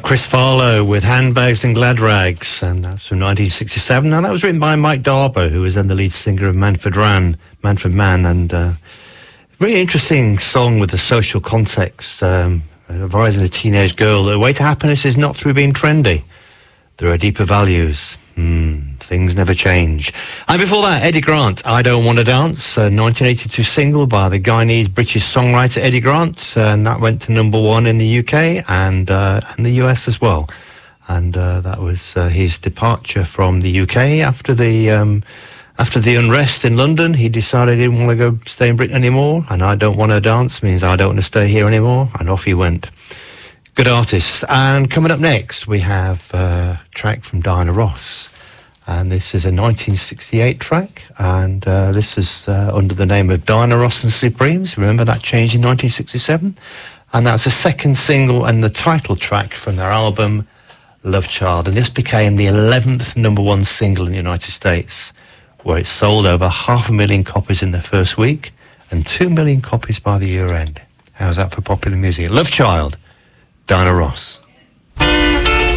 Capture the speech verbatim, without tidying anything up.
Chris Farlow with Handbags and Glad Rags, and that's from nineteen sixty-seven, and that was written by Mike Darbo, who was then the lead singer of Manfred Ran, Manfred Mann, and uh, really interesting song with the social context, um, advising a teenage girl that the way to happiness is not through being trendy. There are deeper values. Hmm, things never change. And before that, Eddie Grant, I Don't Want to Dance, a nineteen eighty-two single by the Guyanese British songwriter Eddie Grant, and that went to number one in the U K and uh, and the U S as well. And uh, that was uh, his departure from the U K after the um, after the unrest in London. He decided he didn't want to go stay in Britain anymore, and I Don't Want to Dance means I don't want to stay here anymore, and off he went. Good artist. And coming up next, we have uh, a track from Diana Ross. And this is a nineteen sixty-eight track. And uh, this is uh, under the name of Diana Ross and Supremes. Remember that changed in nineteen sixty-seven? And that's the second single and the title track from their album, Love Child. And this became the eleventh number one single in the United States, where it sold over half a million copies in the first week and two million copies by the year end. How's that for popular music? Love Child. Diana Ross. Thank